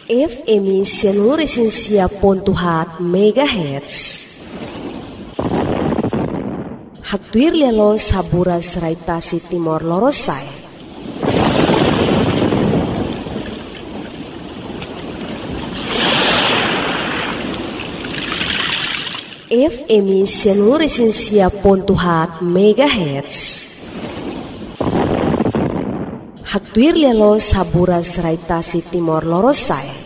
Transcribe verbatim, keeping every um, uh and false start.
F M Sianur Esensia Pontuhat Megahertz. Haktuir lelo saburas raitasi Timor Lorosai. F M Sianur Esensia Pontuhat Megahertz. Haktuir lelo saburas raitasi Timor Lorosai.